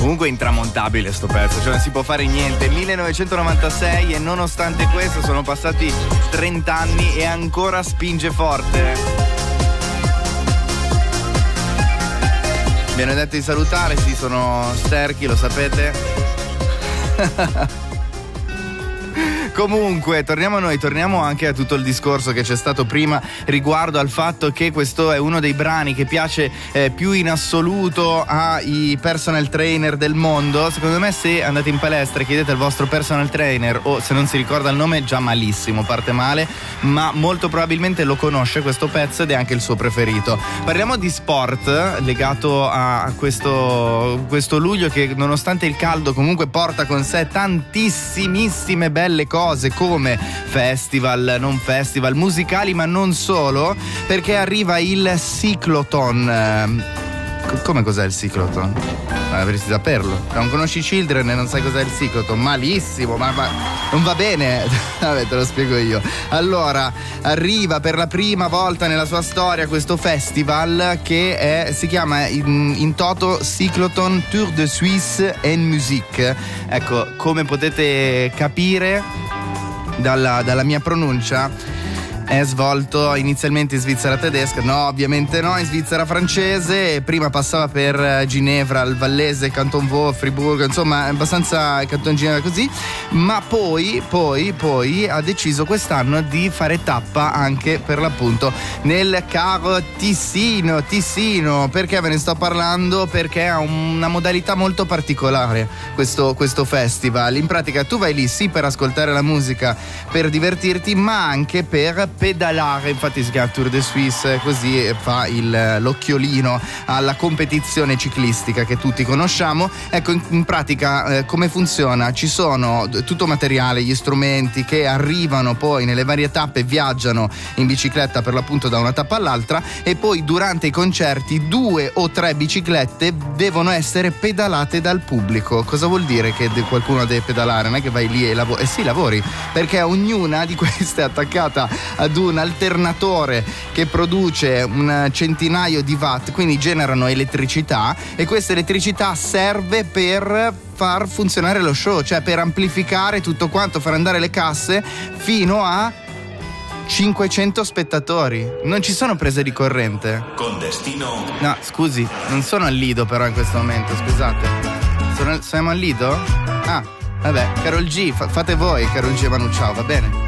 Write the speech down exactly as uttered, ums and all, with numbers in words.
Comunque è intramontabile sto pezzo, cioè non si può fare niente. millenovecentonovantasei e nonostante questo sono passati trenta anni e ancora spinge forte. Viene detto di salutare, sì, sono sterchi, lo sapete. Comunque, torniamo a noi, torniamo anche a tutto il discorso che c'è stato prima riguardo al fatto che questo è uno dei brani che piace eh, più in assoluto ai personal trainer del mondo. Secondo me, se andate in palestra e chiedete al vostro personal trainer, o se non si ricorda il nome, già malissimo, parte male, ma molto probabilmente lo conosce questo pezzo ed è anche il suo preferito. Parliamo di sport legato a questo, questo luglio che, nonostante il caldo, comunque porta con sé tantissimissime belle cose, come festival, non festival, musicali, ma non solo, perché arriva il ciclothon. Come cos'è il ciclothon? Avresti da saperlo. Non conosci Children e non sai cos'è il ciclothon? Malissimo, ma, ma non va bene. Vabbè, te lo spiego io. Allora, arriva per la prima volta nella sua storia questo festival che è, si chiama in, in toto Ciclothon Tour de Suisse en Musique. Ecco, come potete capire dalla, dalla mia pronuncia, è svolto inizialmente in Svizzera tedesca, no, ovviamente no, in Svizzera francese, prima passava per Ginevra, il Vallese, Canton Vaud, Friburgo, insomma abbastanza Canton Ginevra così, ma poi, poi, poi ha deciso quest'anno di fare tappa anche per l'appunto nel caro Ticino, Ticino, perché ve ne sto parlando? Perché ha una modalità molto particolare questo, questo festival. In pratica tu vai lì sì per ascoltare la musica, per divertirti, ma anche per pedalare, infatti si chiama Tour de Suisse, così fa il, l'occhiolino alla competizione ciclistica che tutti conosciamo. Ecco, in, in pratica eh, come funziona? Ci sono tutto materiale, gli strumenti che arrivano poi nelle varie tappe, viaggiano in bicicletta per l'appunto da una tappa all'altra, e poi durante i concerti due o tre biciclette devono essere pedalate dal pubblico. Cosa vuol dire che de- qualcuno deve pedalare? Non è che vai lì e lavori, eh sì lavori, perché ognuna di queste è attaccata ad un alternatore che produce un centinaio di watt, quindi generano elettricità, e questa elettricità serve per far funzionare lo show, cioè per amplificare tutto quanto, far andare le casse fino a cinquecento spettatori. Non ci sono prese di corrente. Con destino. No, scusi, non sono al Lido però in questo momento, scusate. Sono, siamo al Lido? Ah, vabbè, Karol G, fa, fate voi Karol G e Manu Chao, va bene?